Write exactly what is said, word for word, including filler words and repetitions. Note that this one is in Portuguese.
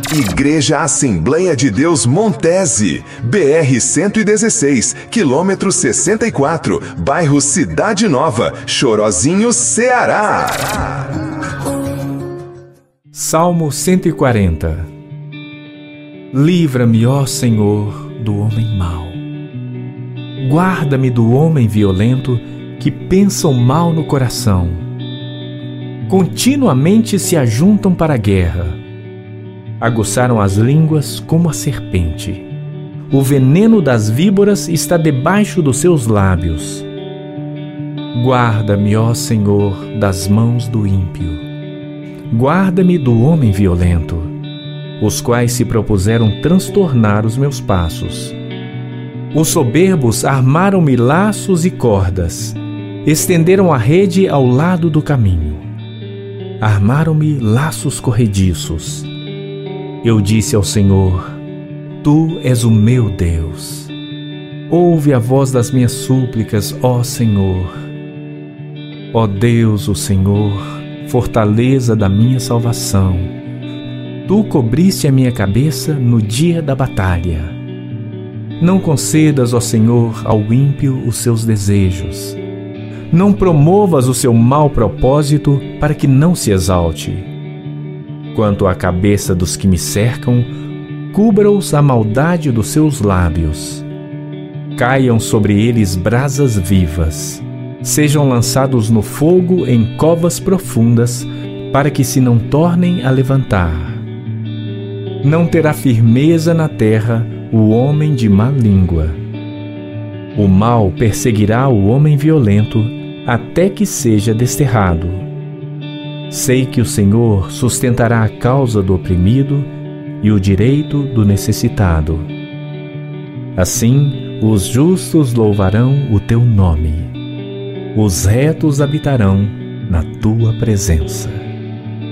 Igreja Assembleia de Deus Montese, B R cento e dezesseis, quilômetro sessenta e quatro, bairro Cidade Nova, Chorozinho, Ceará. Salmo cento e quarenta. Livra-me, ó Senhor, do homem mau. Guarda-me do homem violento que pensa o mal no coração. Continuamente se ajuntam para a guerra. Aguçaram as línguas como a serpente. O veneno das víboras está debaixo dos seus lábios. Guarda-me, ó Senhor, das mãos do ímpio. Guarda-me do homem violento, os quais se propuseram transtornar os meus passos. Os soberbos armaram-me laços e cordas, estenderam a rede ao lado do caminho. Armaram-me laços corrediços. Eu disse ao Senhor: Tu és o meu Deus. Ouve a voz das minhas súplicas, ó Senhor. Ó Deus, o Senhor, fortaleza da minha salvação. Tu cobriste a minha cabeça no dia da batalha. Não concedas, ó Senhor, ao ímpio os seus desejos. Não promovas o seu mau propósito para que não se exalte. Quanto à cabeça dos que me cercam, cubra-os a maldade dos seus lábios. Caiam sobre eles brasas vivas. Sejam lançados no fogo em covas profundas, para que se não tornem a levantar. Não terá firmeza na terra o homem de má língua. O mal perseguirá o homem violento até que seja desterrado. Sei que o Senhor sustentará a causa do oprimido e o direito do necessitado. Assim, os justos louvarão o teu nome. Os retos habitarão na tua presença.